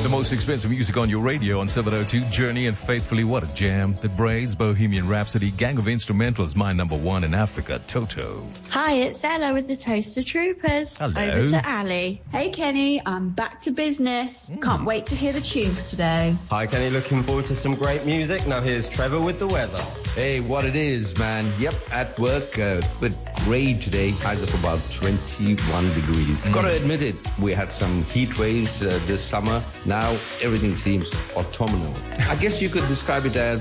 The most expensive music on your radio on 702, Journey and Faithfully. What a jam. The Braids, Bohemian Rhapsody, Gang of Instrumentals, my number one in Africa, Toto. Hi, it's Ella with the Toaster Troopers. Hello. Over to Ali. Hey Kenny, I'm back to business. Can't wait to hear the tunes today. Hi Kenny, looking forward to some great music. Now here's Trevor with the weather. Hey, what it is, man. Yep, at work, but gray today, highs of about 21 degrees. Gotta admit it, we had some heat waves this summer. Now everything seems autumnal. I guess you could describe it as